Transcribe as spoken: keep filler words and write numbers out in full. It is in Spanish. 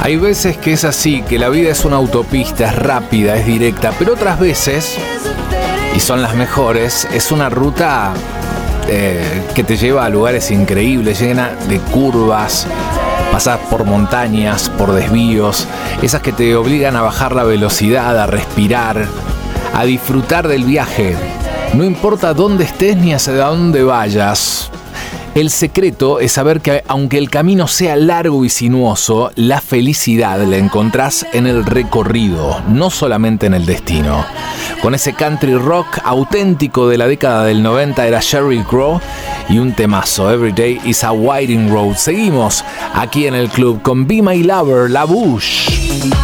Hay veces que es así, que la vida es una autopista, es rápida, es directa, pero otras veces, y son las mejores, es una ruta eh, que te lleva a lugares increíbles, llena de curvas, pasas por montañas, por desvíos, esas que te obligan a bajar la velocidad, a respirar, a disfrutar del viaje. No importa dónde estés ni hacia dónde vayas. El secreto es saber que aunque el camino sea largo y sinuoso, la felicidad la encontrás en el recorrido, no solamente en el destino. Con ese country rock auténtico de la década del noventa era Sheryl Crow y un temazo, Every Day is a Winding Road. Seguimos aquí en el club con Be My Lover, La Bush.